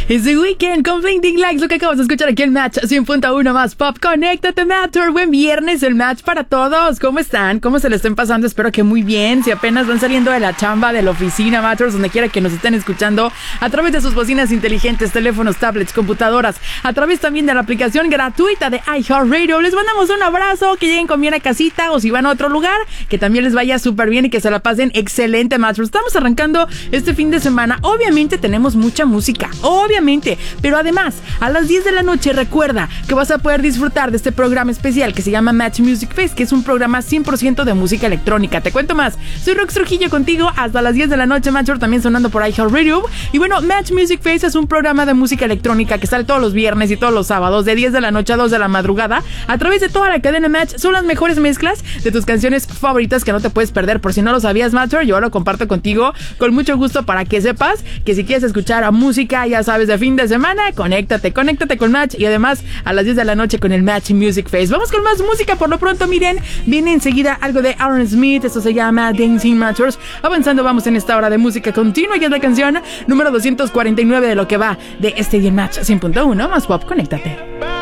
Es The Weeknd con Blinding Lights, lo que acabas de escuchar aquí en Match 100.1 más pop. Conéctate, Matter. Buen viernes, el Match para todos. ¿Cómo están? ¿Cómo se le estén pasando? Espero que muy bien. Si apenas van saliendo de la chamba, de la oficina, Matters, donde quiera que nos estén escuchando, a través de sus bocinas inteligentes, teléfonos, tablets, computadoras, a través también de la aplicación gratuita de iHeartRadio. Les mandamos un abrazo, que lleguen con bien a casita o si van a otro lugar, que también les vaya súper bien y que se la pasen excelente, Matters. Estamos arrancando este fin de semana. Obviamente tenemos mucha música, obviamente, pero además a las 10 de la noche recuerda que vas a poder disfrutar de este programa especial que se llama Match Music Fest, que es un programa 100% de música electrónica. Te cuento más, soy Rox Trujillo contigo hasta las 10 de la noche, Match, también sonando por iHeartRadio. Y bueno, Match Music Fest es un programa de música electrónica que sale todos los viernes y todos los sábados de 10 de la noche a 2 de la madrugada a través de toda la cadena Match. Son las mejores mezclas de tus canciones favoritas que no te puedes perder. Por si no lo sabías, Match, yo lo comparto contigo con mucho gusto para que sepas que si quieres escuchar a música, ya sabes, de fin de semana, conéctate con Match y además a las 10 de la noche con el Match Music Fest. Vamos con más música por lo pronto, miren, viene enseguida algo de Aaron Smith, esto se llama Dancing Matters. Avanzando vamos en esta hora de música continua y es la canción número 249 de lo que va de este día en Match 100.1 más pop, conéctate.